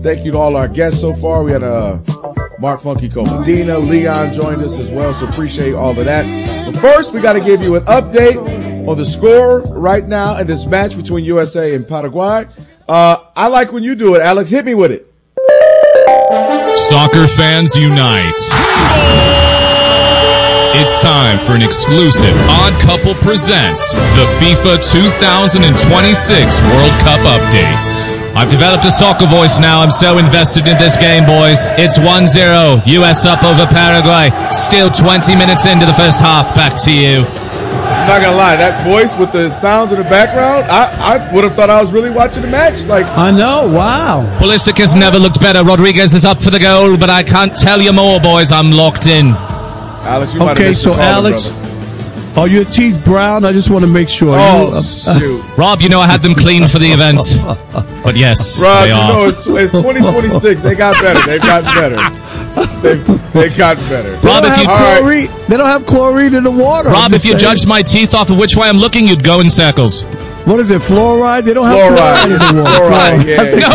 Thank you to all our guests so far. We had Mark Funky Medina, Leon joined us as well, so appreciate all of that. But first, we got to give you an update on the score right now in this match between USA and Paraguay. I like when you do it, Alex. Hit me with it. Soccer fans unite. It's time for an exclusive Odd Couple presents the FIFA 2026 World Cup updates. I've developed a soccer voice now. I'm so invested in this game, boys. It's 1-0. US up over Paraguay. Still 20 minutes into the first half. Back to you. I'm not gonna lie, that voice with the sounds in the background, I would have thought I was really watching the match. Like, I know, wow. Pulisic has never looked better. Rodriguez is up for the goal, but I can't tell you more, boys. I'm locked in. Alex, you might have Okay, missed so the caller, Alex, brother. are your teeth brown? I just want to make sure. Oh, shoot. Rob, you know I had them clean for the event. But yes, Rob, they you are. know it's 2026. They got better. They've gotten better. They've gotten better. Rob, if you chlorine, they don't have chlorine in the water. Rob, if you judged my teeth off of which way I'm looking, you'd go in circles. What is it, fluoride? They don't have fluoride in the water. Fluoride, yeah. I think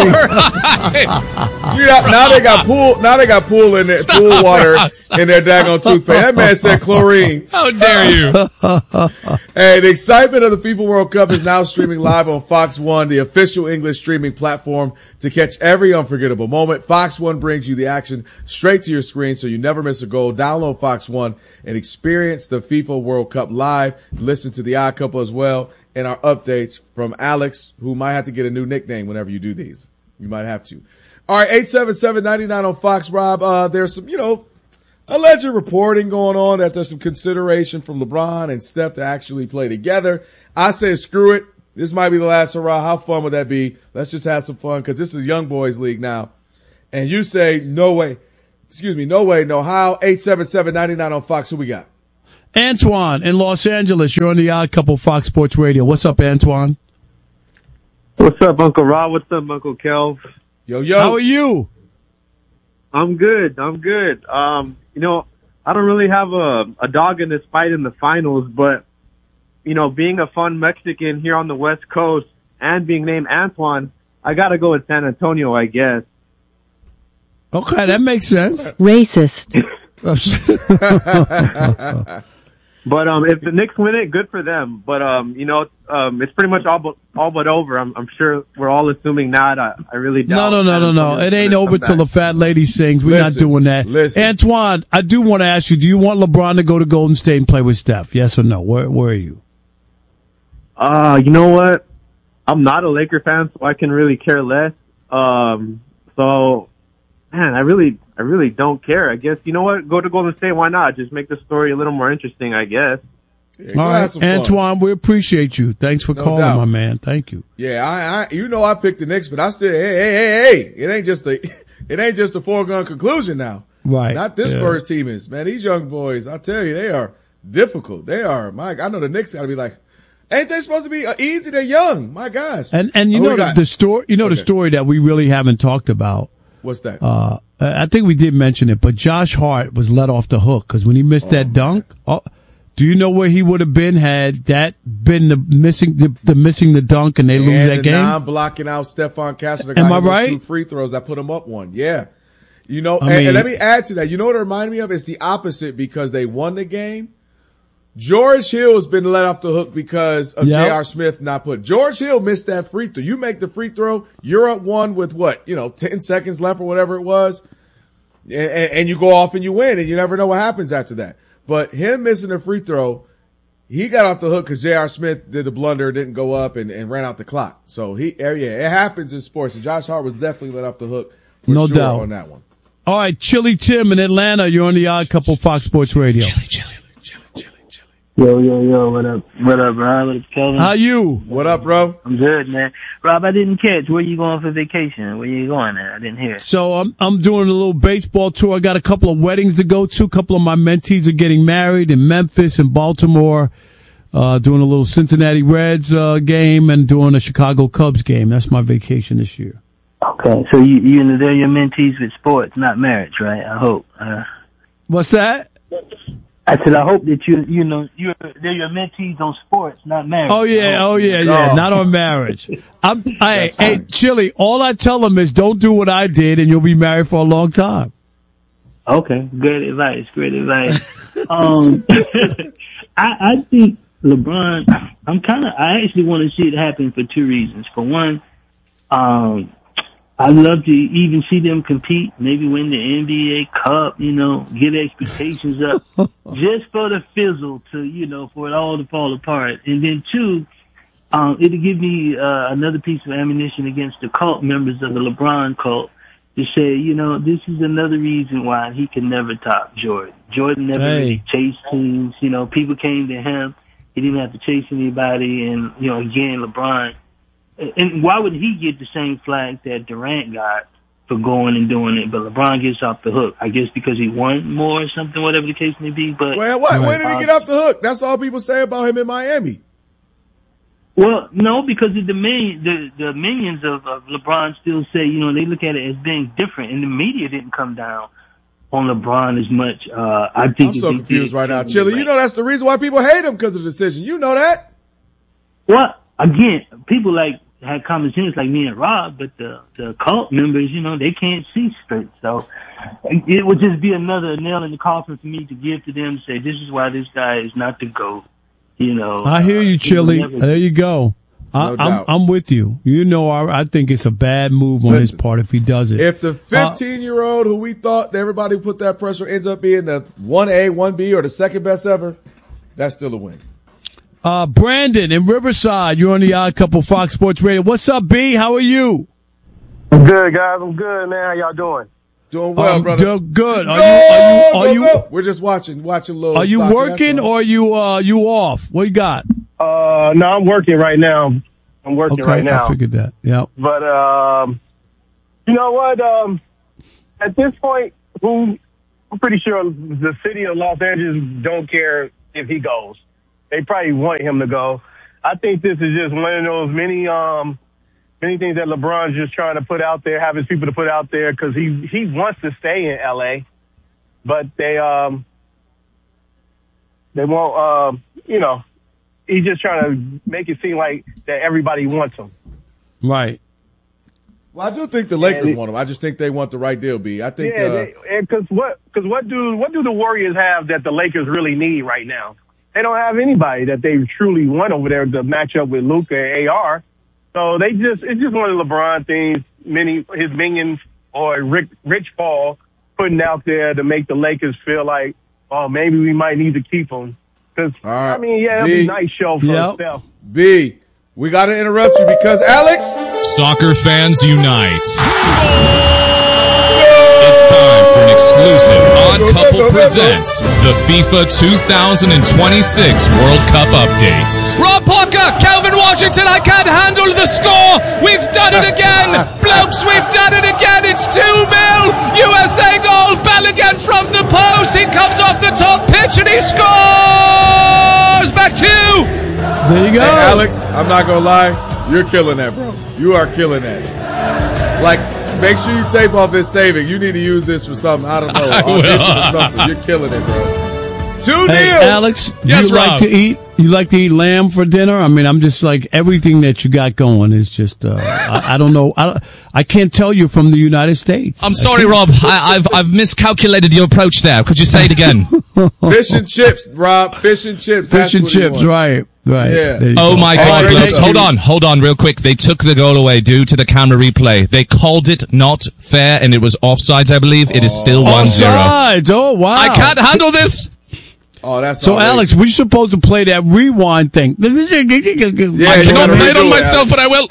Fluoride. Now they got pool in their pool water in their daggone toothpaste. That man said chlorine. How dare you? Hey, the excitement of the FIFA World Cup is now streaming live on Fox One, the official English streaming platform to catch every unforgettable moment. Fox One brings you the action straight to your screen so you never miss a goal. Download Fox One and experience the FIFA World Cup live. Listen to the Odd Couple as well. And our updates from Alex, who might have to get a new nickname whenever you do these. You might have to. All right, 877-99 on Fox, Rob. There's some, alleged reporting going on that there's some consideration from LeBron and Steph to actually play together. I say screw it. This might be the last hurrah. How fun would that be? Let's just have some fun because this is Young Boys League now. And you say no way. No way, no how. 877-99 on Fox. Who we got? Antoine in Los Angeles. You're on the Odd Couple Fox Sports Radio. What's up, Antoine? What's up, Uncle Rob? What's up, Uncle Kelv? Yo. How are you? I'm good. I don't really have a dog in this fight in the finals, but, being a fun Mexican here on the West Coast and being named Antoine, I got to go with San Antonio, I guess. Okay, that makes sense. Racist. But if the Knicks win it, good for them. But it's pretty much all but over. I'm sure we're all assuming not. I really doubt. No. It ain't over till the fat lady sings. We're not doing that. Listen. Antoine, I do want to ask you: do you want LeBron to go to Golden State and play with Steph? Yes or no? Where are you? You know what? I'm not a Laker fan, so I can really care less. So, man, I really don't care. I guess, you know what? Go to Golden State. Why not? Just make the story a little more interesting, I guess. Yeah, all right, Antoine, we appreciate you. Thanks for calling, my man. Thank you. Yeah, I picked the Knicks, but I still, hey, it ain't just a foregone conclusion now. Right. Not this Spurs team is, man. These young boys, I tell you, they are difficult. They are, Mike. I know the Knicks got to be like, ain't they supposed to be easy? They're young. My gosh. And the story, the story that we really haven't talked about. What's that? I think we did mention it, but Josh Hart was let off the hook because when he missed that dunk, do you know where he would have been had that been the missing the dunk and they lose that game? Non-blocking out Stephon Castle. The guy Am I right? 2 free throws that put him up 1. Yeah. And let me add to that. You know what it reminded me of? It's the opposite because they won the game. George Hill has been let off the hook because of J.R. Smith not put. George Hill missed that free throw. You make the free throw, you're up 1 with 10 seconds left or whatever it was. And you go off and you win and you never know what happens after that. But him missing the free throw, he got off the hook because J.R. Smith did the blunder, didn't go up and ran out the clock. So it happens in sports. And Josh Hart was definitely let off the hook for no sure doubt on that one. All right, Chili Tim in Atlanta. You're on the Odd Couple Fox Sports Radio. Chili. Yo, what up, Rob? What up, Kelvin? How you? What up, bro? I'm good, man. Rob, I didn't catch. Where you going for vacation? Where you going at? I didn't hear. So I'm doing a little baseball tour. I got a couple of weddings to go to. A couple of my mentees are getting married in Memphis and Baltimore. Doing a little Cincinnati Reds game and doing a Chicago Cubs game. That's my vacation this year. Okay, so they're your mentees with sports, not marriage, right? I hope. What's that? I said, I hope that they're your mentees on sports, not marriage. Oh yeah. Not on marriage. Hey, Chili, all I tell them is don't do what I did and you'll be married for a long time. Okay. Great advice. I think LeBron, I actually want to see it happen for two reasons. For one, I'd love to even see them compete, maybe win the NBA Cup, get expectations up just for the fizzle to, for it all to fall apart. And then two, it'll give me another piece of ammunition against the cult members of the LeBron cult to say, this is another reason why he can never top Jordan. Jordan never really chased teams. People came to him. He didn't have to chase anybody. And, again, LeBron. And why would he get the same flag that Durant got for going and doing it, but LeBron gets off the hook? I guess because he won more or something, whatever the case may be. But well, what? When did he get off the hook? That's all people say about him in Miami. Well, no, because the minions of LeBron still say, they look at it as being different, and the media didn't come down on LeBron as much. I think I'm so confused right now, Chili. That's the reason why people hate him, because of the decision. You know that. Well, again, people had common sense like me and Rob, but the cult members, they can't see straight. So it would just be another nail in the coffin for me to give to them, say this is why this guy is not the GOAT. I hear you, Chili. There you go. I'm with you. I think it's a bad move on his part if he does it. If the 15-year-old who we thought that everybody put that pressure ends up being the 1A, 1B, or the second best ever, that's still a win. Brandon in Riverside, you're on the Odd Couple Fox Sports Radio. What's up, B? How are you? I'm good, guys. I'm good, man. How y'all doing? Doing well, brother. Good. Are you? We're just watching little. Are you working or are you off? What you got? No, I'm working right now. Right now. I figured that. Yeah. But you know what? At this point, I'm pretty sure the city of Los Angeles don't care if he goes. They probably want him to go. I think this is just one of those many things that LeBron's just trying to put out there, have his people to put out there, because he wants to stay in LA, but they won't. He's just trying to make it seem like that everybody wants him. Right. Well, I do think the Lakers want him. I just think they want the right deal, B. I think. Because what do the Warriors have that the Lakers really need right now? They don't have anybody that they truly want over there to match up with Luka and AR. So it's just one of the LeBron things, his minions or Rich Paul putting out there to make the Lakers feel like, oh, maybe we might need to keep him. Because, it'll be a nice show for himself. B, we got to interrupt you because Alex. Soccer fans unite. It's time for an exclusive Odd Couple presents the FIFA 2026 World Cup updates. Rob Parker, Calvin Washington, I can't handle the score. We've done it again. Blokes, we've done it again. It's 2-0. USA goal. Balogun from the post. He comes off the top pitch and he scores. Back 2. There you go. Hey, Alex, I'm not going to lie. You're killing that, bro. You are killing that. Make sure you tape off this saving. You need to use this for something. I don't know. Audition or something. You're killing it, bro. 2-0. Hey, Alex, yes, you like to eat lamb for dinner? I mean, I'm just like, everything that you got going is just, I don't know. I can't tell you from the United States. I'm sorry, Rob. I've miscalculated your approach there. Could you say it again? Fish and chips, Rob. Fish and chips. Fish and chips, right. Yeah. Oh my God, blokes. Hold on real quick. They took the goal away due to the camera replay. They called it not fair and it was offsides, I believe. It is still 1-0. Offsides. Oh, wow. I can't handle this. Oh, that's so, Alex, we're supposed to play that rewind thing. I cannot play it on myself, but I will.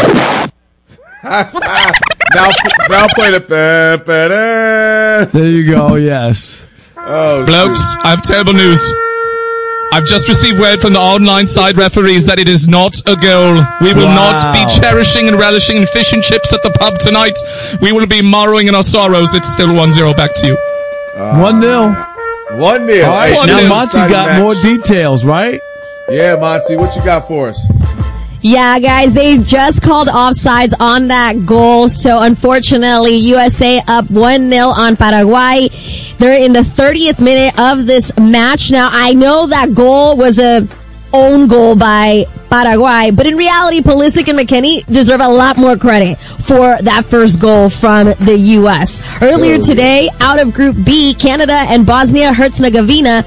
now play the. There you go. Yes. Oh, blokes, I have terrible news. I've just received word from the online side referees that it is not a goal. We will not be cherishing and relishing in fish and chips at the pub tonight. We will be morrowing in our sorrows. It's still 1-0. Back to you. 1-0. 1-0. All right, now Monty got more details, right? Yeah, Monty, what you got for us? Yeah, guys, they just called offsides on that goal. So, unfortunately, USA up 1-0 on Paraguay. They're in the 30th minute of this match. Now, I know that goal was a own goal by Paraguay, but in reality, Pulisic and McKennie deserve a lot more credit for that first goal from the U.S. Earlier today, out of Group B, Canada and Bosnia-Herzegovina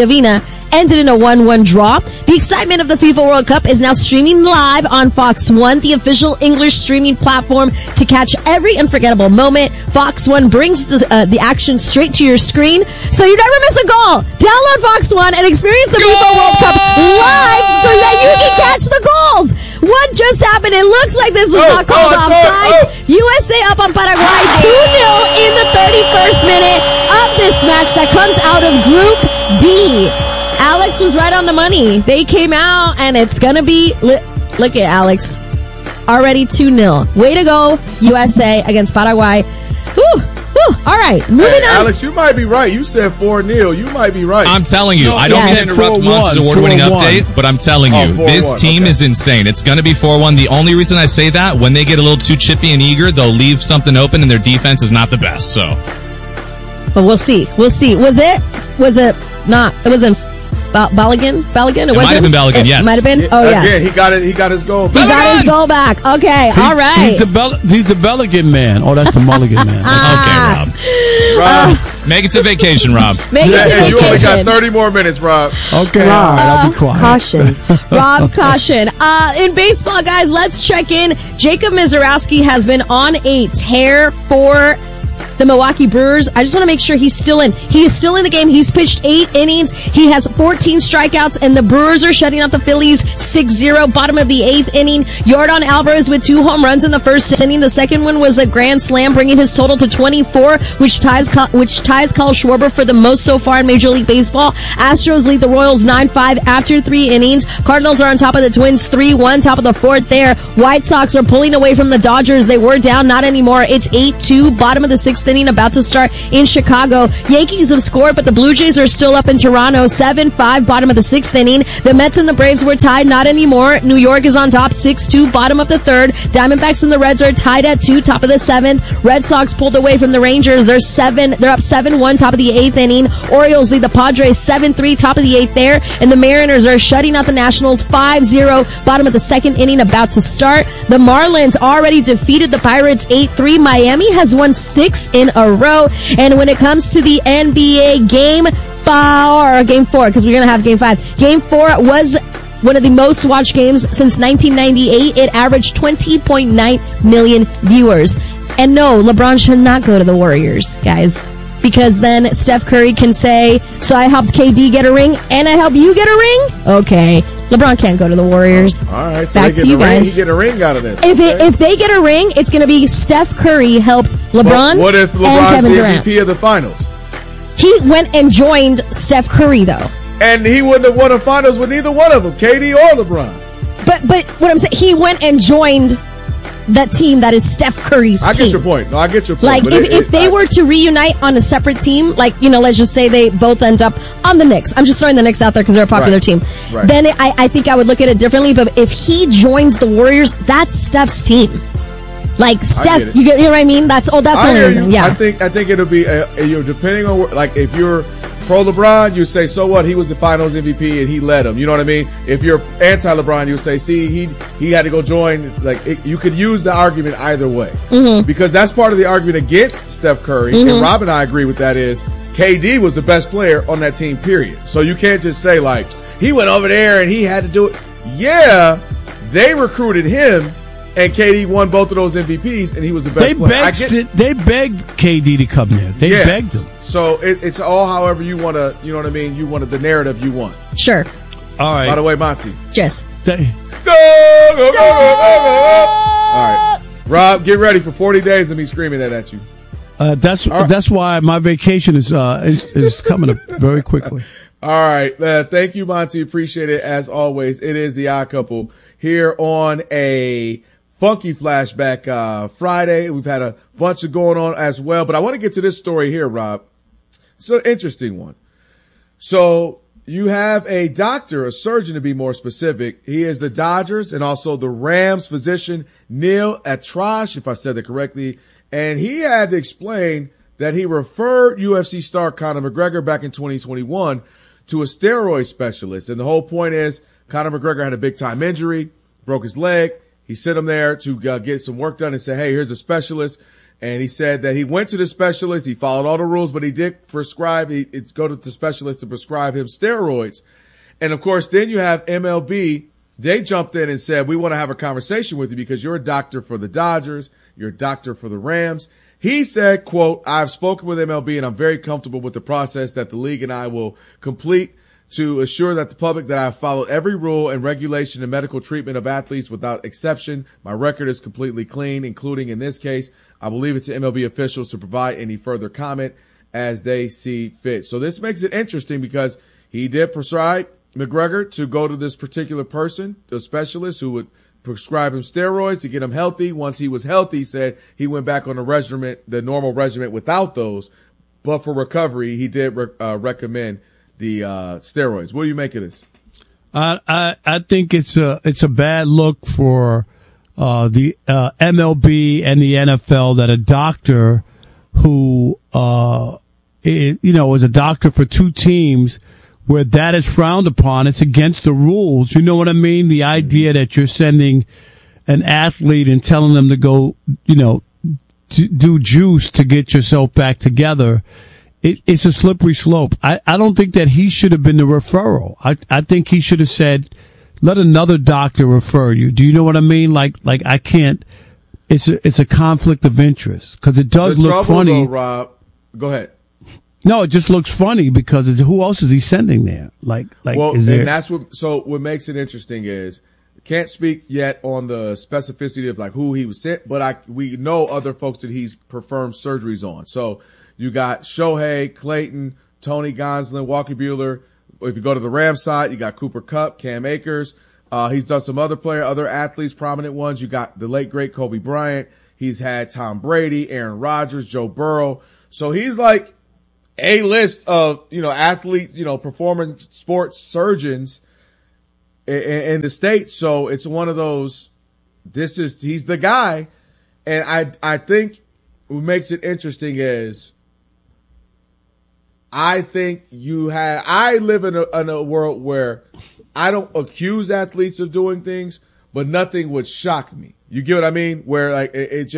ended in a 1-1 draw. The excitement of the FIFA World Cup is now streaming live on Fox One, the official English streaming platform to catch every unforgettable moment. Fox One brings the action straight to your screen, so you never miss a goal. Download Fox One and experience the FIFA World Cup live so that you can catch the goals. What just happened? It looks like this was not called offside. USA up on Paraguay 2-0 in the 31st minute of this match that comes out of Group D. Alex was right on the money. They came out, and it's going to be... Look at Alex. Already 2-0. Way to go, USA against Paraguay. Whew. All right, moving on. Alex, you might be right. You said 4-0. You might be right. I'm telling you, I don't mean to interrupt Monsters award-winning update, but I'm telling you, this team is insane. It's going to be 4-1. The only reason I say that, when they get a little too chippy and eager, they'll leave something open, and their defense is not the best. So, but we'll see. We'll see. Was it not? It wasn't. Balogun? It might have been Balogun, yes. Might have been? Oh, yes. Yeah, he got his goal back. He got his goal back. Okay, all right. He's the Balogun man. Oh, that's the Mulligan man. Okay, Rob. Make it to vacation, Rob. Make it to vacation. You only got 30 more minutes, Rob. Okay, all right, I'll be quiet. Caution. Rob, caution. In baseball, guys, let's check in. Jacob Misiorowski has been on a tear for the Milwaukee Brewers. I just want to make sure he's still in. He is still in the game. He's pitched 8 innings. He has 14 strikeouts, and the Brewers are shutting out the Phillies 6-0, bottom of the 8th inning. Yordan Alvarez with 2 home runs in the first inning. The second one was a grand slam, bringing his total to 24, which ties Kyle Schwarber for the most so far in Major League Baseball. Astros lead the Royals 9-5 after 3 innings. Cardinals are on top of the Twins 3-1, top of the 4th there. White Sox are pulling away from the Dodgers. They were down, not anymore. It's 8-2, bottom of the 6th inning, about to start in Chicago. Yankees have scored, but the Blue Jays are still up in Toronto, 7-5, bottom of the 6th inning. The Mets and the Braves were tied, not anymore. New York is on top, 6-2, bottom of the 3rd. Diamondbacks and the Reds are tied at 2, top of the 7th. Red Sox pulled away from the Rangers. They're up 7-1, top of the 8th inning. Orioles lead the Padres 7-3, top of the 8th there. And the Mariners are shutting out the Nationals 5-0, bottom of the 2nd inning, about to start. The Marlins already defeated the Pirates 8-3. Miami has won 6 in a row. And when it comes to the NBA Game 4, because we're going to have Game 5. Game 4 was one of the most watched games since 1998. It averaged 20.9 million viewers. And no, LeBron should not go to the Warriors, guys. Because then Steph Curry can say, so I helped KD get a ring, and I helped you get a ring? Okay. LeBron can't go to the Warriors. All right, so back to you guys. He get a ring out of this. If they get a ring, it's going to be Steph Curry helped LeBron. What if LeBron's the MVP of the finals? He went and joined Steph Curry, though. And he wouldn't have won a finals with either one of them, KD or LeBron. But what I'm saying, he went and joined that team that is Steph Curry's team. I get your point. No, I get your point. Like, if they were to reunite on a separate team, like, let's just say they both end up on the Knicks. I'm just throwing the Knicks out there because they're a popular team. Right. Then I think I would look at it differently. But if he joins the Warriors, that's Steph's team. Like, Steph, you know what I mean? That's the only reason. Yeah. I think it'll be, depending on, like, if you're pro LeBron, you say, so what? He was the finals MVP and he led them. You know what I mean? If you're anti-LeBron, you say, see, he had to go join. Like, you could use the argument either way. Mm-hmm. Because that's part of the argument against Steph Curry. Mm-hmm. And Rob and I agree with that is KD was the best player on that team, period. So you can't just say, like, he went over there and he had to do it. Yeah, they recruited him. And KD won both of those MVPs, and he was the best player. They begged KD to come there. They begged him. So it's all however you want to, you know what I mean? You want the narrative you want. Sure. All right. By the way, Monty. Yes. Go. All right. Rob, get ready for 40 days of me screaming that at you. That's why my vacation is coming up very quickly. All right. Thank you, Monty. Appreciate it. As always, it is the Odd Couple here on a funky flashback Friday. We've had a bunch of going on as well, but I want to get to this story here, Rob. It's an interesting one. So you have a doctor, a surgeon to be more specific. He is the Dodgers and also the Rams physician, Neil Atrash, if I said that correctly. And he had to explain that he referred UFC star Conor McGregor back in 2021 to a steroid specialist. And the whole point is Conor McGregor had a big time injury, broke his leg. He sent him there to get some work done and said, hey, here's a specialist. And he said that he went to the specialist. He followed all the rules, but he did prescribe, go to the specialist to prescribe him steroids. And of course, then you have MLB. They jumped in and said, we want to have a conversation with you because you're a doctor for the Dodgers. You're a doctor for the Rams. He said, quote, I've spoken with MLB and I'm very comfortable with the process that the league and I will complete to assure that the public that I've followed every rule and regulation and medical treatment of athletes without exception. My record is completely clean, including in this case. I will leave it to MLB officials to provide any further comment as they see fit. So this makes it interesting because he did prescribe McGregor to go to this particular person, the specialist who would prescribe him steroids to get him healthy. Once he was healthy, he said he went back on the normal regimen without those. But for recovery, he did recommend the steroids. What do you make of this? I think it's a bad look for the MLB and the NFL that a doctor who is a doctor for two teams where that is frowned upon. It's against the rules. You know what I mean? The idea that you're sending an athlete and telling them to go, do juice to get yourself back together. It's a slippery slope. I don't think that he should have been the referral. I think he should have said, let another doctor refer you. Do you know what I mean? Like I can't. It's a conflict of interest because it does look funny. Though, Rob, go ahead. No, it just looks funny because who else is he sending there? And that's what makes it interesting is can't speak yet on the specificity of like who he was sent, but we know other folks that he's performed surgeries on. So you got Shohei, Clayton, Tony Gonsolin, Walker Buehler. If you go to the Rams side, you got Cooper Kupp, Cam Akers. He's done some other athletes, prominent ones. You got the late, great Kobe Bryant. He's had Tom Brady, Aaron Rodgers, Joe Burrow. So he's like a list of, athletes, performing sports surgeons in the States. So it's one of those, he's the guy. And I think what makes it interesting is I think I live in a world where I don't accuse athletes of doing things, but nothing would shock me. You get what I mean? Where like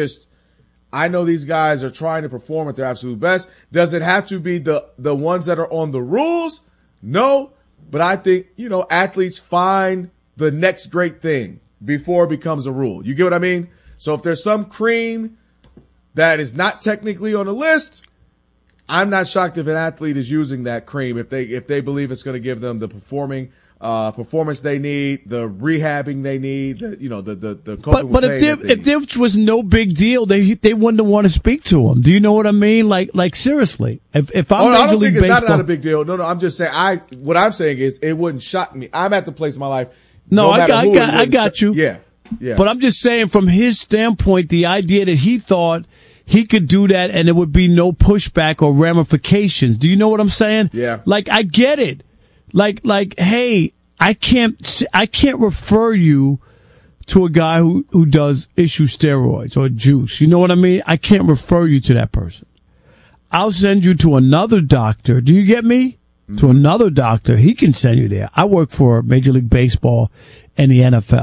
I know these guys are trying to perform at their absolute best. Does it have to be the ones that are on the rules? No, but I think, athletes find the next great thing before it becomes a rule. You get what I mean? So if there's some cream that is not technically on the list, I'm not shocked if an athlete is using that cream if they believe it's going to give them the performance they need, the rehabbing they need, the coping but with pain. if there was no big deal, they wouldn't want to speak to him. Do you know what I mean? Like seriously, if I'm I don't think it's not a big deal. No, I'm just saying what I'm saying is it wouldn't shock me. I'm at the place in my life. No, I got you. Yeah. But I'm just saying from his standpoint, the idea that he thought he could do that and there would be no pushback or ramifications. Do you know what I'm saying? Yeah. Like, I get it. Like, hey, I can't refer you to a guy who does issue steroids or juice. You know what I mean? I can't refer you to that person. I'll send you to another doctor. Do you get me? Mm-hmm. To another doctor. He can send you there. I work for Major League Baseball and the NFL.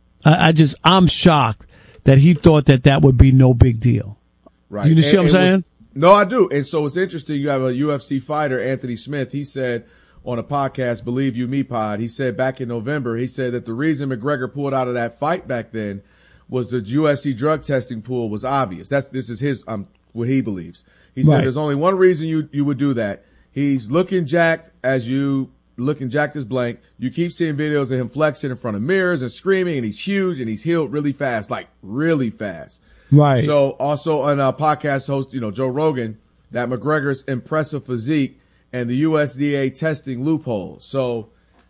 I'm shocked that he thought that would be no big deal. Right. You see what I'm saying? No, I do. And so it's interesting. You have a UFC fighter, Anthony Smith. He said on a podcast, Believe You Me Pod, he said back in November, he said that the reason McGregor pulled out of that fight back then was the UFC drug testing pool was obvious. This is his, what he believes. He said there's only one reason you would do that. He's looking jacked as blank. You keep seeing videos of him flexing in front of mirrors and screaming, and he's huge and he's healed really fast, like really fast. Right. So also on a podcast host, Joe Rogan, that McGregor's impressive physique and the USDA testing loopholes. So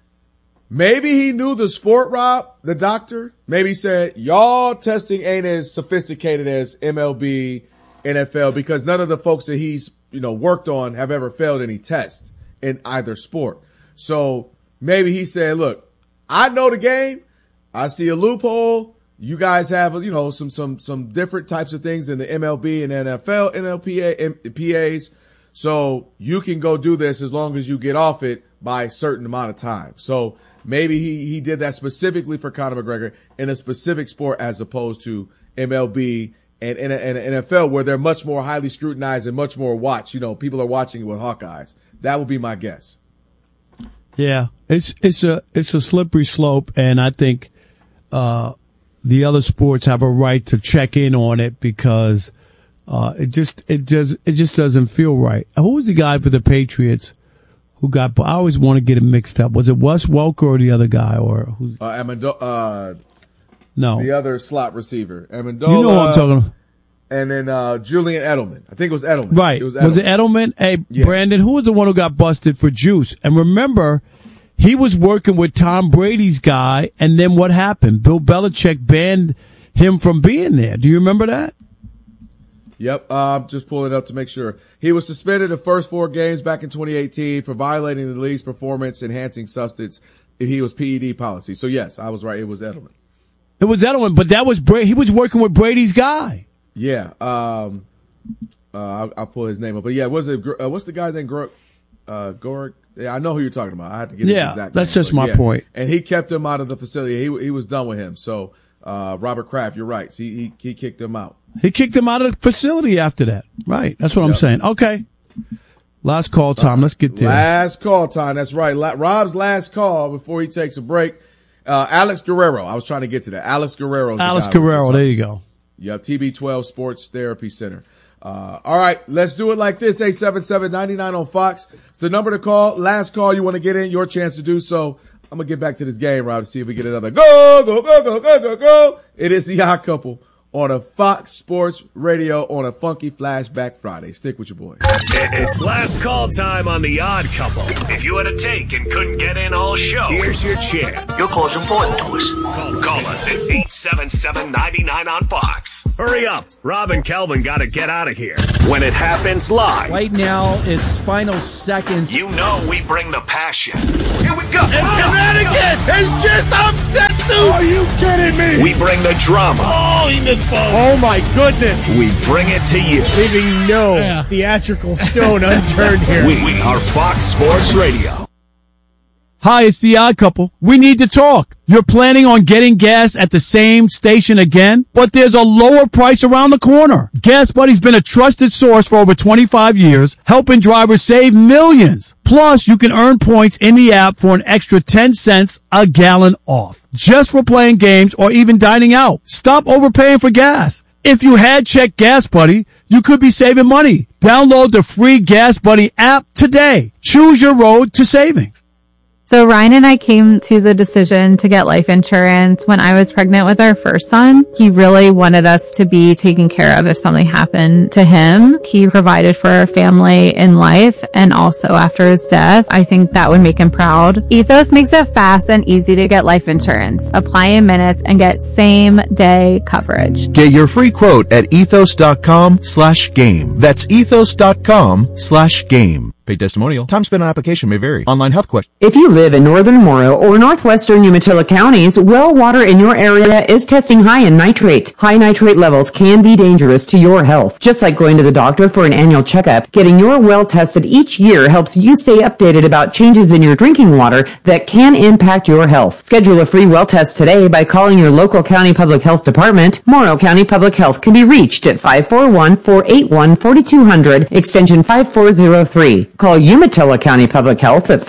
maybe he knew the sport, Rob, the doctor. Maybe he said, y'all testing ain't as sophisticated as MLB, NFL, because none of the folks that he's, worked on have ever failed any tests in either sport. So maybe he said, look, I know the game. I see a loophole. You guys have, you know, some different types of things in the MLB and NFL, PAs. So you can go do this as long as you get off it by a certain amount of time. So maybe he did that specifically for Conor McGregor in a specific sport as opposed to MLB and NFL, where they're much more highly scrutinized and much more watched. You know, people are watching it with hawk eyes. That would be my guess. Yeah, it's a slippery slope, and I think the other sports have a right to check in on it because it just doesn't feel right. Who was the guy for the Patriots who got? I always want to get it mixed up. Was it Wes Welker or the other guy, or who's? No, the other slot receiver, Amendola. You know what I'm talking about. And then Julian Edelman. I think it was Edelman. Right. It was Edelman. Was it Edelman? Hey, yeah. Brandon, who was the one who got busted for juice? And remember, he was working with Tom Brady's guy, and then what happened? Bill Belichick banned him from being there. Do you remember that? Yep. Just pulling it up to make sure. He was suspended the first 4 games back in 2018 for violating the league's performance-enhancing substance if he was PED policy. So, yes, I was right. It was Edelman. It was Edelman, but that was he was working with Brady's guy. Yeah. I'll pull his name up. But, yeah, what's the guy's name? Gorg? Yeah, I know who you're talking about. I have to get his exact name. That's just my point. And he kept him out of the facility. He was done with him. So, Robert Kraft, you're right. He kicked him out. He kicked him out of the facility after that. Right. That's what I'm saying. Okay. Last call time. Let's get there. Last call time. That's right. Rob's last call before he takes a break. Alex Guerrero. I was trying to get to that. Alex Guerrero. Alex Guerrero. There you go. Yep. TB12 Sports Therapy Center. All right. Let's do it like this. 877-99 on Fox. It's the number to call. Last call. You want to get in, your chance to do so. I'm going to get back to this game, Rob, to see if we get another go. It is the Odd Couple on a Fox Sports Radio on a Funky Flashback Friday. Stick with your boy. It's last call time on the Odd Couple. If you had a take and couldn't get in all show, here's your chance. Your call's important to us. Call us at 877-99 on Fox. Hurry up. Rob and Kelvin got to get out of here. When it happens live. Right now, it's final seconds. You know we bring the passion. Here we go. And Connecticut has just upset dude. Are you kidding me? We bring the drama. Oh, he missed both. Oh, my goodness. We bring it to you. Leaving no theatrical stone unturned here. We are Fox Sports Radio. Hi, it's the Odd Couple. We need to talk. You're planning on getting gas at the same station again, but there's a lower price around the corner. Gas Buddy's been a trusted source for over 25 years, helping drivers save millions. Plus, you can earn points in the app for an extra 10 cents a gallon off, just for playing games or even dining out. Stop overpaying for gas. If you had checked Gas Buddy, you could be saving money. Download the free Gas Buddy app today. Choose your road to savings. So Ryan and I came to the decision to get life insurance when I was pregnant with our first son. He really wanted us to be taken care of if something happened to him. He provided for our family in life and also after his death. I think that would make him proud. Ethos makes it fast and easy to get life insurance. Apply in minutes and get same day coverage. Get your free quote at ethos.com/game. That's ethos.com/game. Paid testimonial. Time spent on application may vary. Online health question. If you live in northern Morrow or northwestern Umatilla counties, well water in your area is testing high in nitrate. High nitrate levels can be dangerous to your health. Just like going to the doctor for an annual checkup, getting your well tested each year helps you stay updated about changes in your drinking water that can impact your health. Schedule a free well test today by calling your local county public health department. Morrow County Public Health can be reached at 541-481-4200, extension 5403. Call Umatilla County Public Health at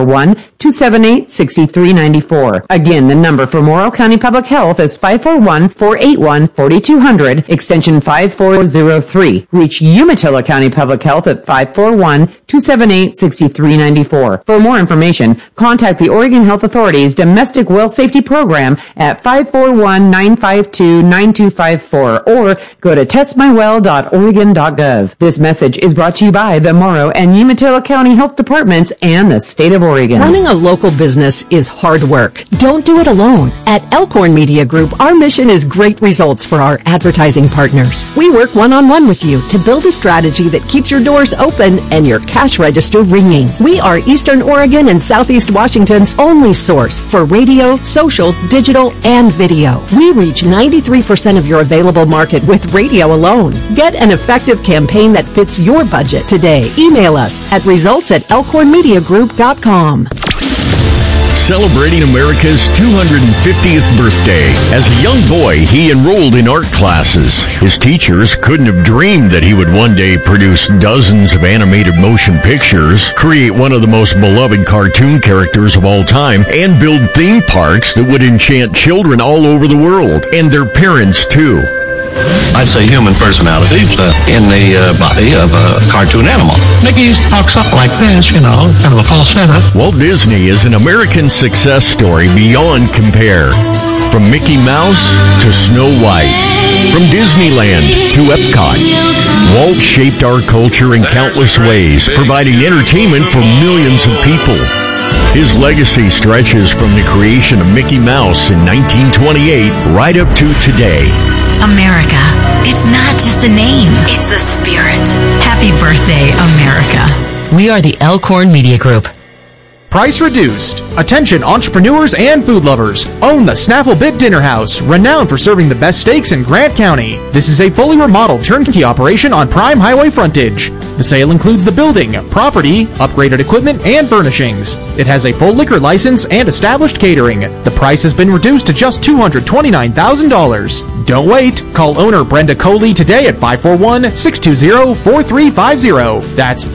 541-278-6394. Again, the number for Morrow County Public Health is 541-481-4200, extension 5403. Reach Umatilla County Public Health at 541-278-6394. For more information, contact the Oregon Health Authority's Domestic Well Safety Program at 541-952-9254 or go to testmywell.oregon.gov. This message is brought to you by the Morrow and Umatilla Umatilla County Health Departments, and the state of Oregon. Running a local business is hard work. Don't do it alone. At Elkhorn Media Group, our mission is great results for our advertising partners. We work one-on-one with you to build a strategy that keeps your doors open and your cash register ringing. We are Eastern Oregon and Southeast Washington's only source for radio, social, digital, and video. We reach 93% of your available market with radio alone. Get an effective campaign that fits your budget today. Email us at results@elkhornmediagroup.com. Celebrating America's 250th birthday. As a young boy, he enrolled in art classes. His teachers couldn't have dreamed that he would one day produce dozens of animated motion pictures, create one of the most beloved cartoon characters of all time, and build theme parks that would enchant children all over the world, and their parents too. I'd say human personalities in the body of a cartoon animal. Mickey talks up like this, kind of a falsetto. Walt Disney is an American success story beyond compare. From Mickey Mouse to Snow White, from Disneyland to Epcot, Walt shaped our culture in countless ways, providing entertainment for millions of people. His legacy stretches from the creation of Mickey Mouse in 1928 right up to today. America. It's not just a name, it's a spirit. Happy birthday, America. We are the Elkhorn Media Group. Price reduced. Attention entrepreneurs and food lovers. Own the Snaffle Bit Dinner House, renowned for serving the best steaks in Grant County. This is a fully remodeled turnkey operation on prime highway frontage. The sale includes the building, property, upgraded equipment, and furnishings. It has a full liquor license and established catering. The price has been reduced to just $229,000. Don't wait. Call owner Brenda Coley today at 541-620-4350. That's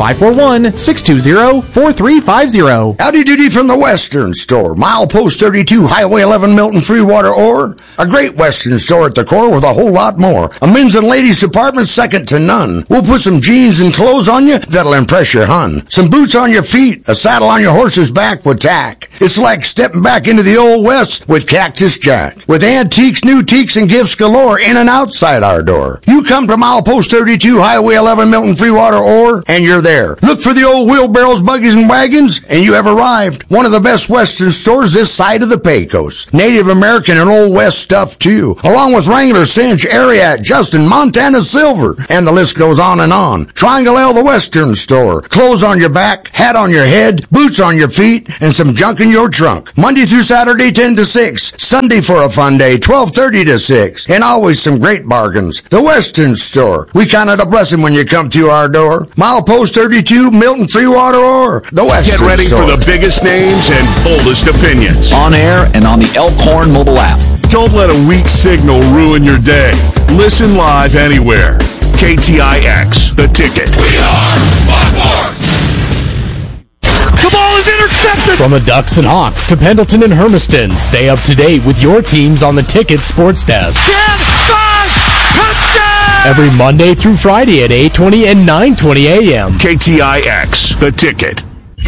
541-620-4350. Howdy doody from the Western Store. Milepost 32, Highway 11, Milton, Freewater, Ore. A great Western store at the core with a whole lot more. A men's and ladies department second to none. We'll put some jeans and clothes on you that'll impress your hun. Some boots on your feet, a saddle on your horse's back with tack. It's like stepping back into the Old West with Cactus Jack. With antiques, new teaks, and gifts galore in and outside our door. You come to Milepost 32, Highway 11, Milton, Freewater, Ore, and you're there. Look for the old wheelbarrows, buggies, and wagons, and you have arrived. One of the best Western stores this side of the Pecos. Native American and Old West stuff, too. Along with Wrangler, Cinch, Ariat, Justin, Montana Silver, and the list goes on and on. Triangle L, the Western Store. Clothes on your back, hat on your head, boots on your feet, and some junk in your trunk. Monday through Saturday, 10 to 6. Sunday for a fun day, 12:30 to 6. And always some great bargains. The Western Store. We count it a blessing when you come to our door. Milepost 32, Milton, Freewater, Ore. The Western Store. Get ready for the biggest names and boldest opinions. On air and on the Elkhorn mobile app. Don't let a weak signal ruin your day. Listen live anywhere. KTIX, The Ticket. We are Buckworth. The ball is intercepted! From the Ducks and Hawks to Pendleton and Hermiston, stay up to date with your teams on the Ticket Sports Desk. 10, 5, touchdown! Every Monday through Friday at 8:20 and 9:20 a.m. KTIX, The Ticket.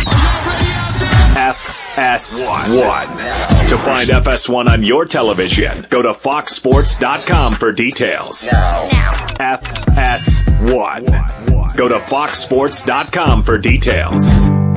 FS1. To find FS1 on your television, go to foxsports.com for details. Now. FS1. Go to foxsports.com for details.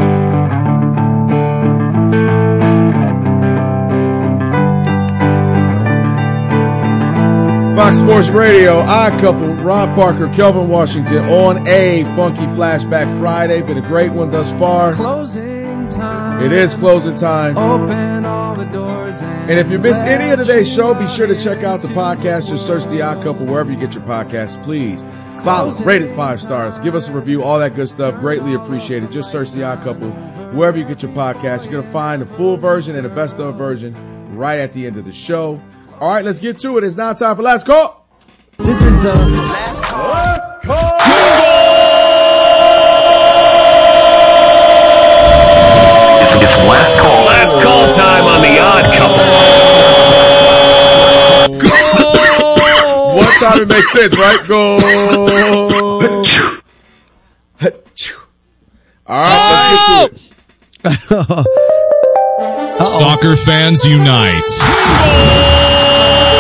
Fox Sports Radio, Odd Couple, Rob Parker, Kelvin Washington on a Funky Flashback Friday. Been a great one thus far. Closing time. It is closing time. Open all the doors. And if you missed any of today's show, be sure to check out the podcast. Just search The Odd Couple wherever you get your podcasts. Please follow, rate it 5 stars, give us a review, all that good stuff. Greatly appreciated. Just search The Odd Couple wherever you get your podcast. You're going to find the full version and the best of version right at the end of the show. All right, let's get to it. It's now time for Last Call. This is the Last Call. Last Call. It's Last Call. Last Call time on The Odd Couple. Go! One time it makes sense, right? Go! All right, let's get to it. Soccer fans unite.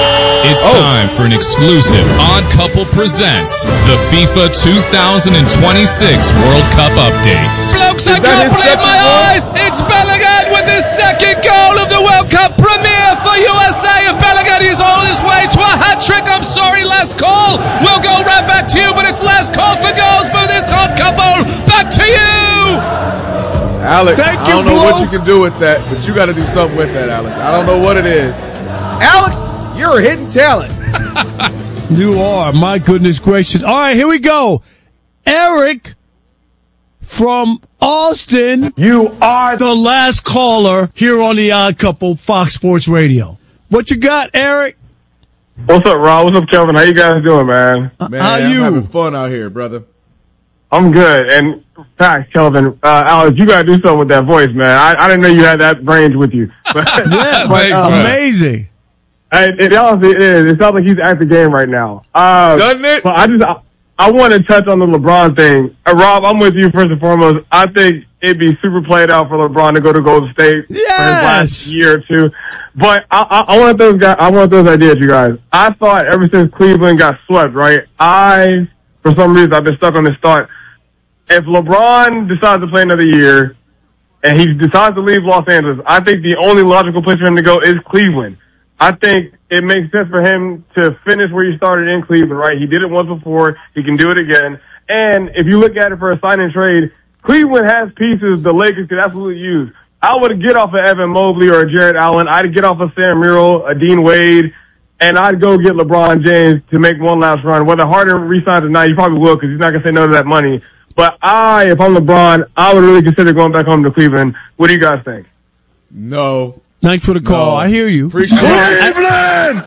It's time for an exclusive Odd Couple Presents the FIFA 2026 World Cup updates. Blokes, I can't believe my eyes! It's Bellingham with his second goal of the World Cup premiere for USA, and Bellingham is on his way to a hat-trick. I'm sorry, last call. We'll go right back to you, but it's last call for goals for this Odd Couple. Back to you! Alex, I don't know what you can do with that, but you got to do something with that, Alex. I don't know what it is. Alex, you're a hidden talent. You are. My goodness gracious. All right, here we go. Eric from Austin. You are the last caller here on the Odd Couple, Fox Sports Radio. What you got, Eric? What's up, Rob? What's up, Kelvin? How you guys doing, man? Man, I'm having fun out here, brother. I'm good. And facts, Kelvin. Alex, you gotta do something with that voice, man. I didn't know you had that range with you. Yeah, amazing. It honestly is. It sounds like he's at the game right now. Doesn't it? But I want to touch on the LeBron thing. Rob, I'm with you first and foremost. I think it'd be super played out for LeBron to go to Golden State for his last year or two. But I want those guys. I want those ideas, you guys. I thought ever since Cleveland got swept, right? For some reason, I've been stuck on this thought. If LeBron decides to play another year and he decides to leave Los Angeles, I think the only logical place for him to go is Cleveland. I think it makes sense for him to finish where he started in Cleveland, right? He did it once before. He can do it again. And if you look at it for a sign and trade, Cleveland has pieces the Lakers could absolutely use. I would get off of Evan Mobley or a Jared Allen. I'd get off of Sam Merrill, a Dean Wade, and I'd go get LeBron James to make one last run. Whether Harden resigns or not, he probably will because he's not going to say no to that money. But if I'm LeBron, I would really consider going back home to Cleveland. What do you guys think? No. Thanks for the call. No. I hear you. Appreciate it. Cleveland!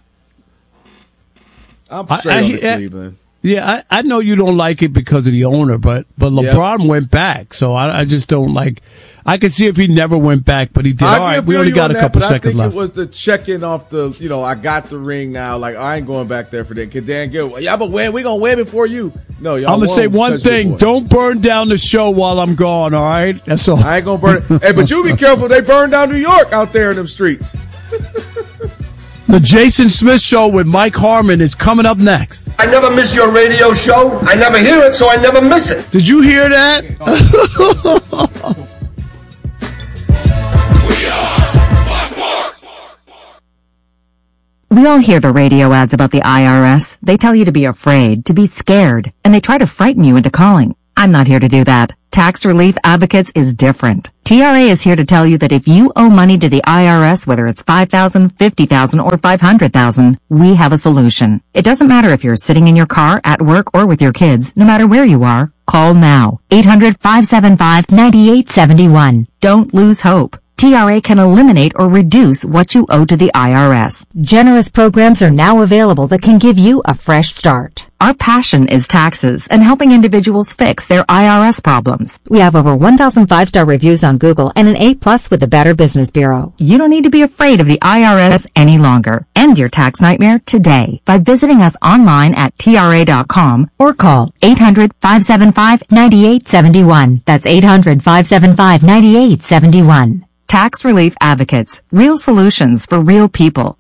I'm straight on to Cleveland. Yeah, I know you don't like it because of the owner, but LeBron went back, so I just don't like. I could see if he never went back, but he did. All right, we only got a couple seconds left. I think it was the checking off the, I got the ring now. Like, I ain't going back there for that. Could Dan get, yeah, but we gonna win before you. No, y'all. I'm gonna say one thing: don't burn down the show while I'm gone. All right, that's all. I ain't gonna burn it. Hey, but you be careful. They burn down New York out there in them streets. The Jason Smith Show with Mike Harmon is coming up next. I never miss your radio show. I never hear it, so I never miss it. Did you hear that? We all hear the radio ads about the IRS. They tell you to be afraid, to be scared, and they try to frighten you into calling. I'm not here to do that. Tax Relief Advocates is different. TRA is here to tell you that if you owe money to the IRS, whether it's $5,000, $50,000, or $500,000, we have a solution. It doesn't matter if you're sitting in your car, at work, or with your kids. No matter where you are, call now. 800-575-9871. Don't lose hope. TRA can eliminate or reduce what you owe to the IRS. Generous programs are now available that can give you a fresh start. Our passion is taxes and helping individuals fix their IRS problems. We have over 1,000 5-star reviews on Google and an A+ with the Better Business Bureau. You don't need to be afraid of the IRS any longer. End your tax nightmare today by visiting us online at TRA.com or call 800-575-9871. That's 800-575-9871. Tax Relief Advocates. Real solutions for real people.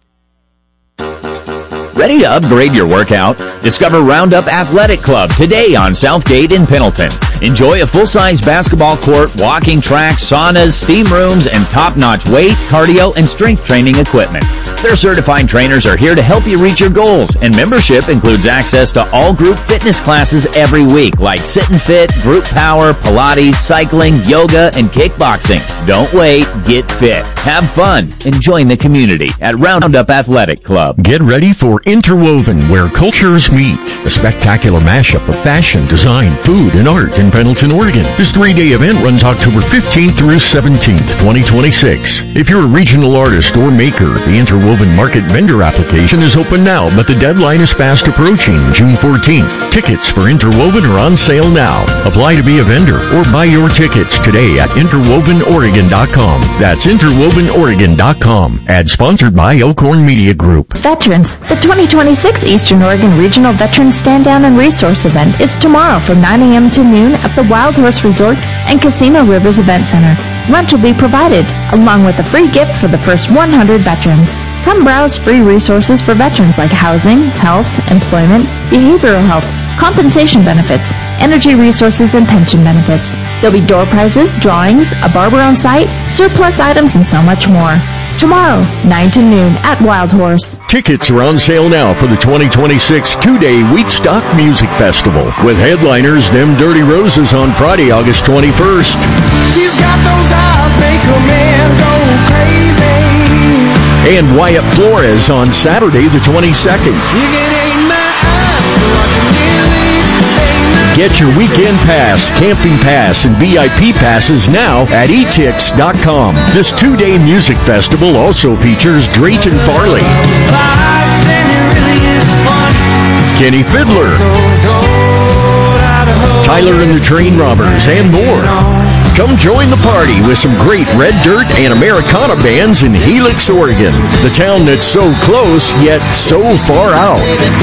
Ready to upgrade your workout? Discover Roundup Athletic Club today on Southgate in Pendleton. Enjoy a full-size basketball court, walking track, saunas, steam rooms, and top-notch weight, cardio, and strength training equipment. Their certified trainers are here to help you reach your goals, and membership includes access to all group fitness classes every week, like Sit and Fit, Group Power, Pilates, cycling, yoga, and kickboxing. Don't wait, get fit. Have fun, and join the community at Roundup Athletic Club. Get ready for Interwoven, where cultures meet. A spectacular mashup of fashion, design, food, and art in Pendleton, Oregon. This 3-day event runs October 15th through 17th, 2026. If you're a regional artist or maker, the Interwoven Market Vendor application is open now, but the deadline is fast approaching, June 14th. Tickets for Interwoven are on sale now. Apply to be a vendor or buy your tickets today at interwovenoregon.com. That's interwovenoregon.com. Ad sponsored by Elkhorn Media Group. Veterans, the 2026 Eastern Oregon Regional Veterans Stand Down and Resource Event is tomorrow from 9 a.m. to noon at the Wild Horse Resort and Casino Rivers Event Center. Lunch will be provided, along with a free gift for the first 100 veterans. Come browse free resources for veterans like housing, health, employment, behavioral health, compensation benefits, energy resources, and pension benefits. There'll be door prizes, drawings, a barber on site, surplus items, and so much more. Tomorrow, 9 to noon at Wild Horse. Tickets are on sale now for the 2026 two-day Wheatstock Music Festival with headliners Them Dirty Roses on Friday, August 21st. She's got those eyes, make a man go crazy. And Wyatt Flores on Saturday, the 22nd. Get your weekend pass, camping pass, and VIP passes now at etix.com. This two-day music festival also features Drayton Farley, Kenny Fiddler, Tyler and the Train Robbers, and more. Come join the party with some great Red Dirt and Americana bands in Helix, Oregon, the town that's so close yet so far out.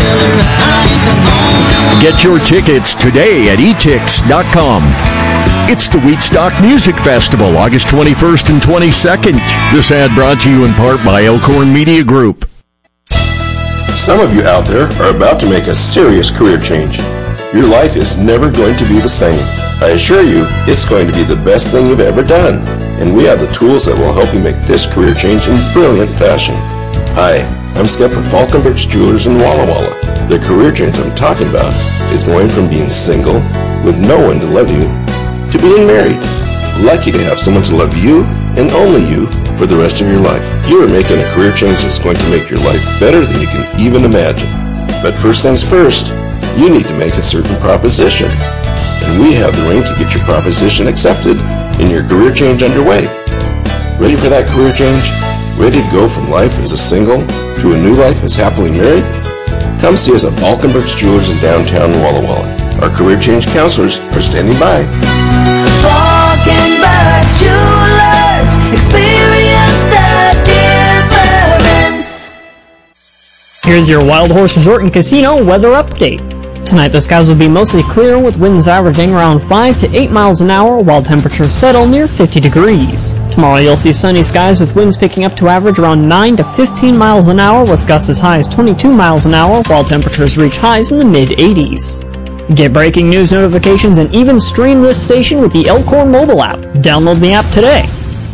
Get your tickets today at etix.com. It's the Wheatstock Music Festival, August 21st and 22nd. This ad brought to you in part by Elkhorn Media Group. Some of you out there are about to make a serious career change. Your life is never going to be the same. I assure you, it's going to be the best thing you've ever done. And we have the tools that will help you make this career change in brilliant fashion. Hi, I'm Skip from Falconbridge Jewelers in Walla Walla. The career change I'm talking about is going from being single with no one to love you to being married. Lucky to have someone to love you and only you for the rest of your life. You are making a career change that's going to make your life better than you can even imagine. But first things first, you need to make a certain proposition. And we have the ring to get your proposition accepted and your career change underway. Ready for that career change? Ready to go from life as a single to a new life as happily married? Come see us at Falconbridge Jewelers in downtown Walla Walla. Our career change counselors are standing by. Falconbridge Jewelers, experience the difference. Here's your Wild Horse Resort and Casino weather update. Tonight the skies will be mostly clear with winds averaging around 5 to 8 miles an hour while temperatures settle near 50 degrees. Tomorrow you'll see sunny skies with winds picking up to average around 9 to 15 miles an hour with gusts as high as 22 miles an hour while temperatures reach highs in the mid-80s. Get breaking news notifications and even stream this station with the Elkhorn mobile app. Download the app today.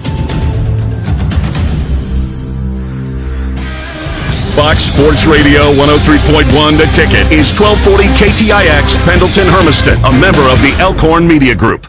Fox Sports Radio 103.1 The Ticket is 1240 KTIX Pendleton Hermiston, a member of the Elkhorn Media Group.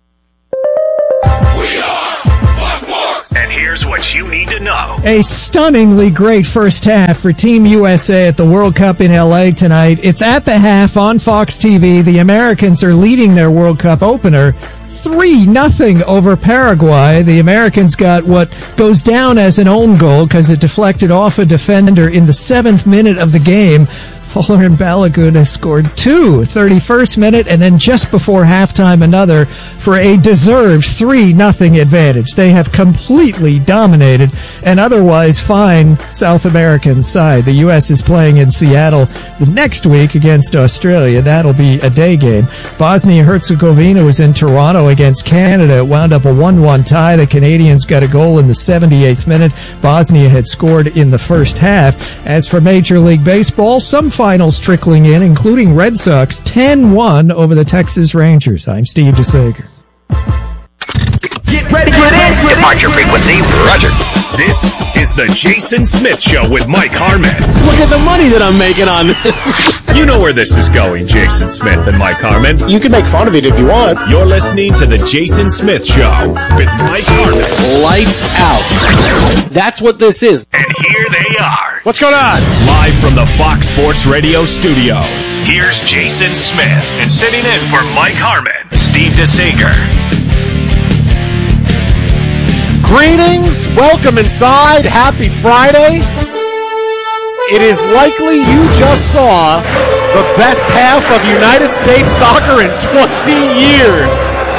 And here's what you need to know. A stunningly great first half for Team USA at the World Cup in LA tonight. It's at the half on Fox TV. The Americans are leading their World Cup opener 3-0 over Paraguay. The Americans got what goes down as an own goal because it deflected off a defender in the 7th minute of the game. Fuller and Balogun has scored 2, 31st minute, and then just before halftime another for a deserved 3-0 advantage. They have completely dominated an otherwise fine South American side. The U.S. is playing in Seattle the next week against Australia. That'll be a day game. Bosnia-Herzegovina was in Toronto against Canada. It wound up a 1-1 tie. The Canadians got a goal in the 78th minute. Bosnia had scored in the first half. As for Major League Baseball, some finals trickling in, including Red Sox 10-1 over the Texas Rangers. I'm Steve DeSager. Get ready for this! Depart your frequency, Roger. This is the Jason Smith Show with Mike Harmon. Look at the money that I'm making on this. You know where this is going, Jason Smith and Mike Harmon. You can make fun of it if you want. You're listening to the Jason Smith Show with Mike Harmon. Lights out. That's what this is. And here they are. What's going on? Live from the Fox Sports Radio studios. Here's Jason Smith. And sitting in for Mike Harmon, Steve DeSager. Greetings, welcome inside, happy Friday. It is likely you just saw the best half of United States soccer in 20 years.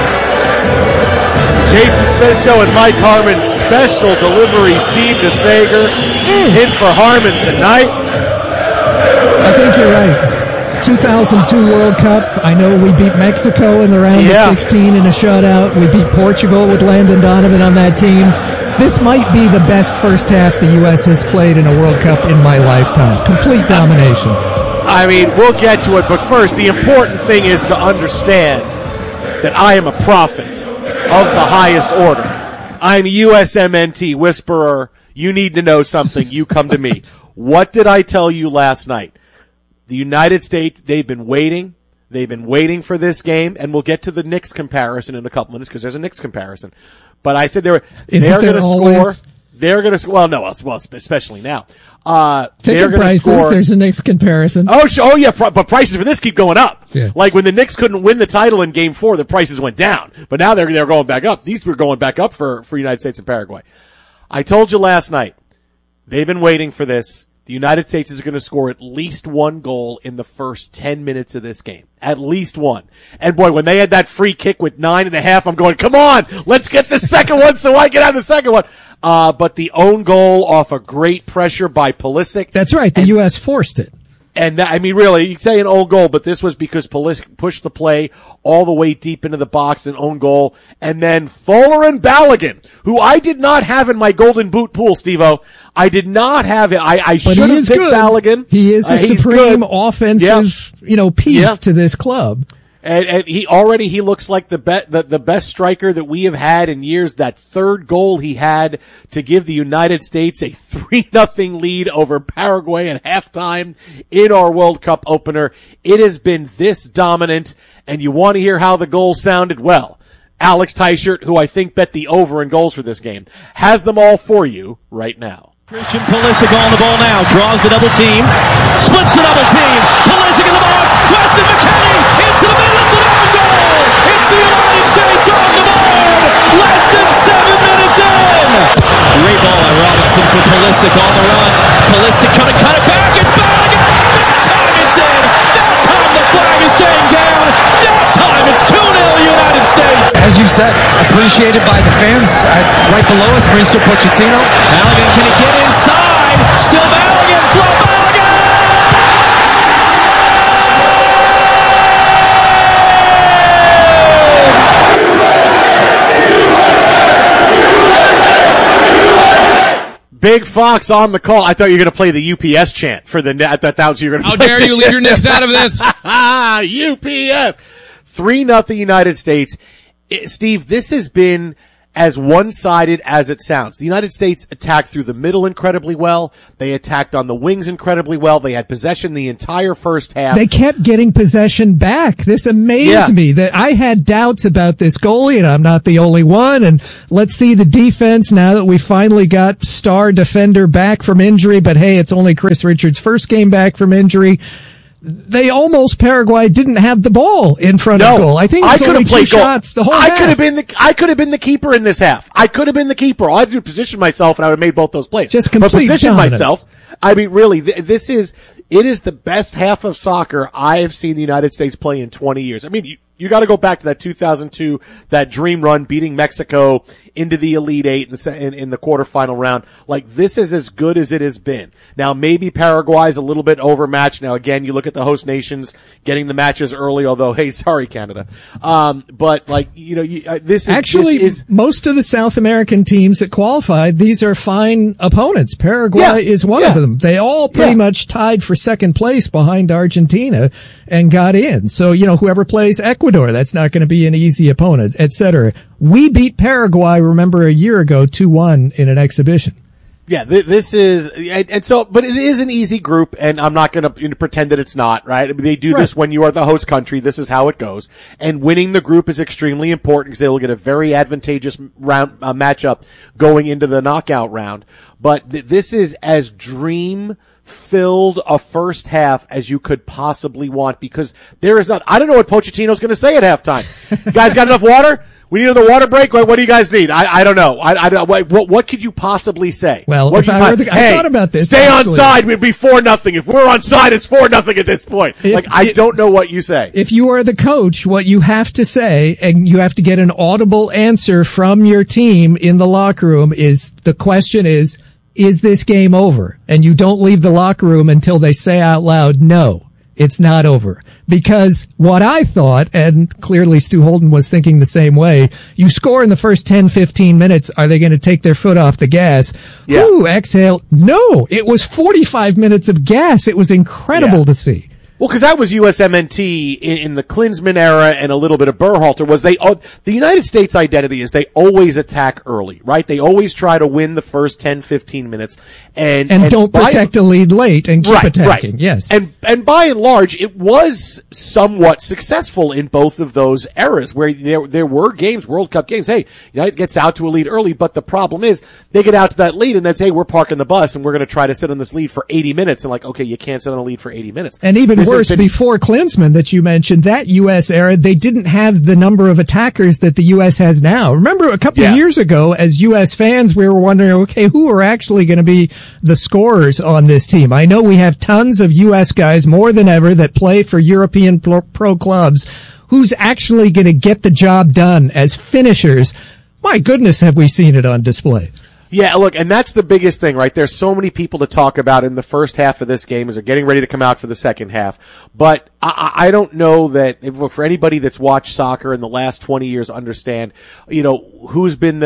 Jason Smith Show and Mike Harmon, special delivery, Steve DeSager, in for Harmon tonight. I think you're right. 2002 World Cup. I know we beat Mexico in the round of 16 in a shutout. We beat Portugal with Landon Donovan on that team. This might be the best first half the U.S. has played in a World Cup in my lifetime. Complete domination. I mean, we'll get to it, but first, the important thing is to understand that I am a prophet of the highest order. I'm USMNT whisperer. You need to know something. You come to me. What did I tell you last night? The United States, they've been waiting. They've been waiting for this game, and we'll get to the Knicks comparison in a couple minutes because there's a Knicks comparison. But I said they're going to score. They're going to well, no, well, especially now. Ticket prices. Score. There's a Knicks comparison. Oh yeah, but prices for this keep going up. Yeah. Like when the Knicks couldn't win the title in Game 4, the prices went down. But now they're going back up. These were going back up for United States and Paraguay. I told you last night. They've been waiting for this. The United States is going to score at least one goal in the first 10 minutes of this game. At least one. And boy, when they had that free kick with 9.5, I'm going, come on, let's get the second one so I can have the second one. But the own goal off a great pressure by Pulisic. That's right. The U.S. forced it. And I mean, really, you say an own goal, but this was because Pulisic pushed the play all the way deep into the box, an own goal. And then Folarin Balogun, who I did not have in my Golden Boot pool, Steve-O. I did not have it. I should have picked Balogun. He is a supreme offensive, piece to this club. And he looks like the best striker that we have had in years. That third goal he had to give the United States a 3-0 lead over Paraguay at halftime in our World Cup opener. It has been this dominant, and you want to hear how the goal sounded? Well, Alex Teichert, who I think bet the over in goals for this game, has them all for you right now. Christian Pulisic on the ball now, draws the double team, splits the double team, Pulisic in the box, Weston McKennie into the middle, it's an own goal! It's the United States on the board! Less than 7 minutes in! Great ball by Robinson for Pulisic on the run. Pulisic trying to cut it back, and Balogun! That time it's in! That time the flag is taken down! That time it's 2-0 United States! As you said, appreciated by the fans. Right below us, Mauricio Pochettino. Balogun, can he get inside? Still Balogun, Flo Balogun! Big Fox on the call. I thought you were going to play the UPS chant for the net. I thought that was you were going to How dare you leave your Knicks out of this? UPS. 3-0 United States. Steve, this has been as one-sided as it sounds. The United States attacked through the middle incredibly well. They attacked on the wings incredibly well. They had possession the entire first half. They kept getting possession back. This amazed me. That I had doubts about this goalie, and I'm not the only one. And let's see the defense now that we finally got star defender back from injury. But hey, it's only Chris Richards' first game back from injury. Paraguay didn't have the ball in front of goal. I think it's only 2 shots the whole half. I could have been the keeper in this half. I could have been the keeper. All I had to do position myself, and I would have made both those plays. Just complete dominance. Myself. I mean, really, it is the best half of soccer I have seen the United States play in 20 years. I mean, you got to go back to that 2002, that dream run, beating Mexico into the Elite Eight in the quarterfinal round. Like, this is as good as it has been. Now, maybe Paraguay's a little bit overmatched. Now, again, you look at the host nations getting the matches early, although, hey, sorry, Canada. But like, this is most of the South American teams that qualified, these are fine opponents. Paraguay is one of them. They all pretty much tied for second place behind Argentina and got in. So, whoever plays Ecuador, that's not going to be an easy opponent, etc. We beat Paraguay, remember, a year ago, 2-1 in an exhibition. Yeah, this is, and so, but it is an easy group, and I'm not going to pretend that it's not, right? They do this when you are the host country. This is how it goes. And winning the group is extremely important because they will get a very advantageous round, matchup going into the knockout round. But this is as dream-filled a first half as you could possibly want because there is not, I don't know what Pochettino's going to say at halftime. You guys got enough water? We need another water break? What do you guys need? I don't know. What could you possibly say? Well, if I thought about this. Stay on side, we'd be 4-0. If we're on side, it's 4-0 at this point. I don't know what you say. If you are the coach, what you have to say, and you have to get an audible answer from your team in the locker room the question is this game over? And you don't leave the locker room until they say out loud, no. It's not over. Because what I thought, and clearly Stu Holden was thinking the same way, you score in the first 10, 15 minutes, are they going to take their foot off the gas? Yeah. Ooh, exhale. No, it was 45 minutes of gas. It was incredible to see. Well, because that was USMNT in the Klinsmann era and a little bit of Berhalter. The United States identity is they always attack early, right? They always try to win the first 10, 15 minutes and don't protect a lead late and keep attacking. Right. Yes. And by and large, it was somewhat successful in both of those eras where there were games, World Cup games. Hey, United gets out to a lead early, but the problem is they get out to that lead and then say, hey, we're parking the bus and we're going to try to sit on this lead for 80 minutes. And like, okay, you can't sit on a lead for 80 minutes. And even worse, before Klinsmann that you mentioned, that U.S. era, they didn't have the number of attackers that the U.S. has now. Remember a couple of years ago, as U.S. fans, we were wondering, okay, who are actually going to be the scorers on this team? I know we have tons of U.S. guys, more than ever, that play for European pro clubs. Who's actually going to get the job done as finishers? My goodness, have we seen it on display. Yeah, look, and that's the biggest thing, right? There's so many people to talk about in the first half of this game as they're getting ready to come out for the second half. But I don't know that for anybody that's watched soccer in the last 20 years understand, who's been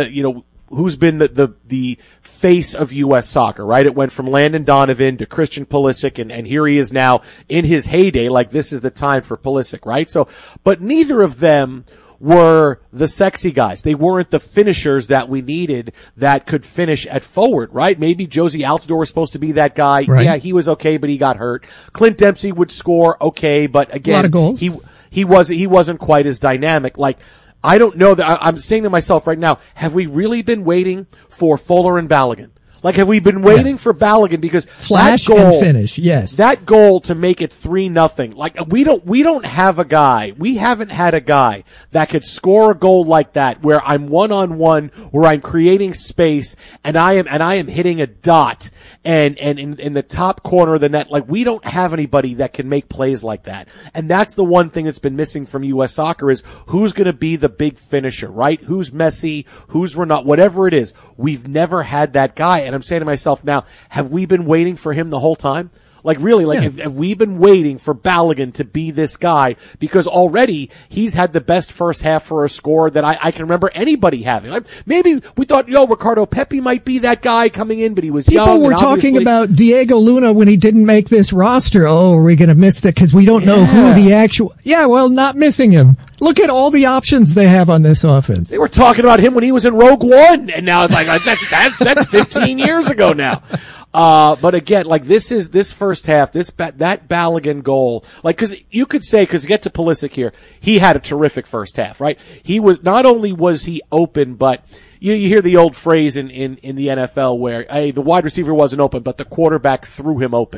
the face of U.S. soccer, right? It went from Landon Donovan to Christian Pulisic, and here he is now in his heyday, like this is the time for Pulisic, right? So, but neither of them were the sexy guys. They weren't the finishers that we needed that could finish at forward, right? Maybe Josie Altidore was supposed to be that guy. Right. Yeah, he was okay, but he got hurt. Clint Dempsey would score okay, but again, a lot of goals. He wasn't quite as dynamic. Like, I don't know that I'm saying to myself right now, have we really been waiting for Fuller and Balogun? Like, have we been waiting for Balogun? Because flash that goal, and finish, yes. That goal to make it 3-0. Like, we don't have a guy. We haven't had a guy that could score a goal like that where I'm one-on-one, where I'm creating space and I am hitting a dot and in the top corner of the net. Like, we don't have anybody that can make plays like that. And that's the one thing that's been missing from U.S. soccer is who's going to be the big finisher, right? Who's Messi? Who's Ronaldo? Whatever it is. We've never had that guy. And I'm saying to myself now, have we been waiting for him the whole time? Like, really, like, have we been waiting for Balogun to be this guy? Because already he's had the best first half for a score that I can remember anybody having. Like, maybe we thought, Ricardo Pepi might be that guy coming in, but he was young. People were talking about Diego Luna when he didn't make this roster. Oh, are we going to miss that? Because we don't know who the actual... Yeah, well, not missing him. Look at all the options they have on this offense. They were talking about him when he was in Rogue One, and now it's like, that's 15 years ago now. But again, like this first half, that Balogun goal, like, cause you could say, cause get to Pulisic here, he had a terrific first half, right? Not only was he open, but you hear the old phrase in the NFL where, hey, the wide receiver wasn't open, but the quarterback threw him open.